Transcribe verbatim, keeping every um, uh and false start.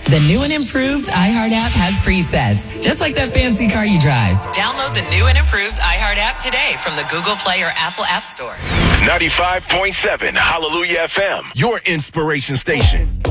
The new and improved iHeart app has presets, just like that fancy car you drive. Download the new and improved iHeart app today from the Google Play or Apple App Store. ninety-five point seven Hallelujah F M, your inspiration station.